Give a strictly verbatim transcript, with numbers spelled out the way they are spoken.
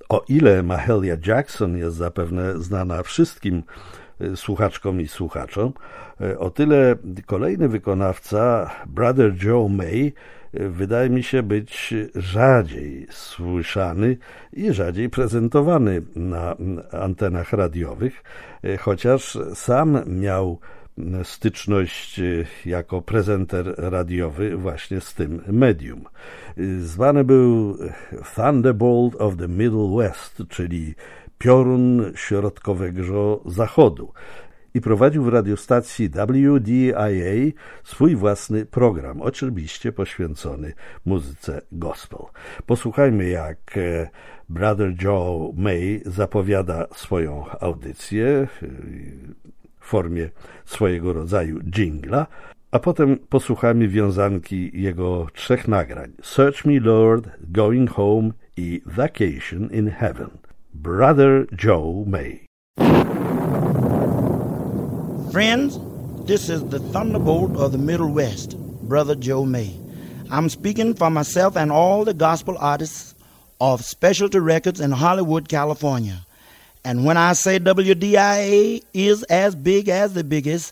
O ile Mahalia Jackson jest zapewne znana wszystkim słuchaczkom i słuchaczom, o tyle kolejny wykonawca, Brother Joe May, wydaje mi się być rzadziej słyszany i rzadziej prezentowany na antenach radiowych, chociaż sam miał styczność jako prezenter radiowy właśnie z tym medium. Zwany był Thunderbolt of the Middle West, czyli piorun środkowego zachodu, i prowadził w radiostacji W D I A swój własny program, oczywiście poświęcony muzyce gospel. Posłuchajmy, jak Brother Joe May zapowiada swoją audycję w formie swojego rodzaju dżingla, a potem posłuchajmy wiązanki jego trzech nagrań: Search Me Lord, Going Home i Vacation in Heaven. Brother Joe May. Friends, this is the Thunderbolt of the Middle West, Brother Joe May. I'm speaking for myself and all the gospel artists of Specialty Records in Hollywood, California. And when I say W D I A is as big as the biggest,